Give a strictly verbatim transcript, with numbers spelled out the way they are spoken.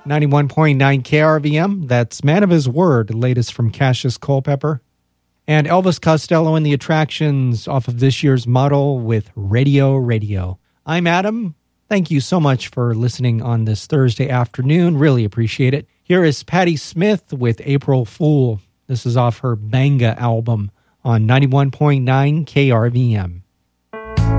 ninety-one point nine K R V M, that's Man of His Word, latest from Cassius Culpepper. And Elvis Costello and the Attractions off of this year's model with Radio Radio. I'm Adam. Thank you so much for listening on this Thursday afternoon. Really appreciate it. Here is Patti Smith with April Fool. This is off her Banga album on ninety-one point nine K R V M.